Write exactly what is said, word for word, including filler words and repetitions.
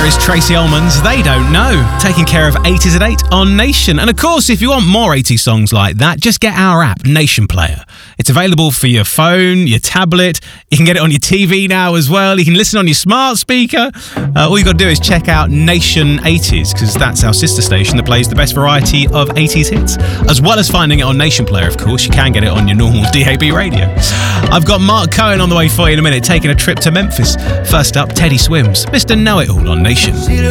There is Tracy Ullman's They Don't Know, taking care of eighties at eight on Nation. And of course, if you want more eighties songs like that, just get our app, Nation Player. It's available for your phone, your tablet. You can get it on your T V now as well. You can listen on your smart speaker. Uh, all you got to do is check out Nation eighties, because that's our sister station that plays the best variety of eighties hits. As well as finding it on Nation Player, of course, you can get it on your normal D A B radio. I've got Mark Cohen on the way for you in a minute, taking a trip to Memphis. First up, Teddy Swims, Mister Know-It-All on Nation.